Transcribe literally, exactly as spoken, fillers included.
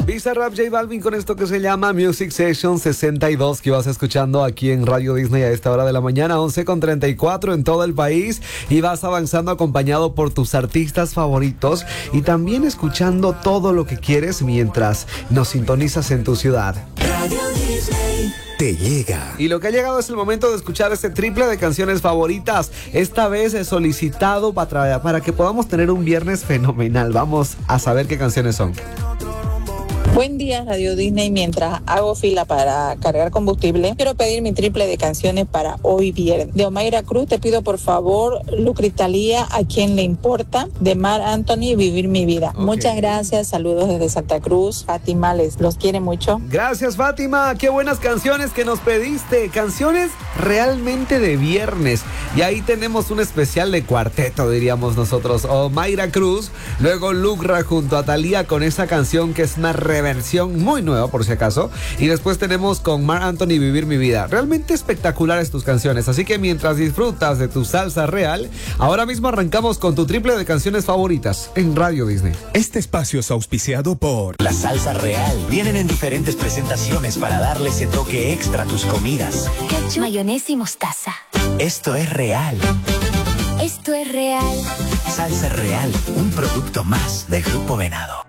Bizarrap, J Balvin con esto que se llama Music Session sesenta y dos, que vas escuchando aquí en Radio Disney a esta hora de la mañana, once con treinta y cuatro en todo el país, y vas avanzando acompañado por tus artistas favoritos y también escuchando todo lo que quieres mientras nos sintonizas en tu ciudad. Radio Disney te llega. Y lo que ha llegado es el momento de escuchar este triple de canciones favoritas. Esta vez he solicitado para, para que podamos tener un viernes fenomenal. Vamos a saber qué canciones son. Buen día, Radio Disney. Mientras hago fila para cargar combustible, quiero pedir mi triple de canciones para hoy viernes. De Omaira Cruz, te pido por favor Lucritalía, A Quien Le Importa. De Mar Anthony, Vivir Mi Vida. Okay. Muchas gracias, saludos desde Santa Cruz. Fátima les los quiere mucho. Gracias, Fátima, qué buenas canciones que nos pediste. Canciones realmente de viernes. Y ahí tenemos un especial de cuarteto, diríamos nosotros. Omaira Cruz, luego Lucra junto a Thalía con esa canción que es una versión muy nueva, por si acaso, y después tenemos con Marc Anthony, Vivir Mi Vida. Realmente espectaculares tus canciones, así que mientras disfrutas de tu salsa real, ahora mismo arrancamos con tu triple de canciones favoritas en Radio Disney. Este espacio es auspiciado por La Salsa Real. Vienen en diferentes presentaciones para darle ese toque extra a tus comidas. Ketchup, mayonesa y mostaza. Esto es real. Esto es real. Salsa Real, un producto más de Grupo Venado.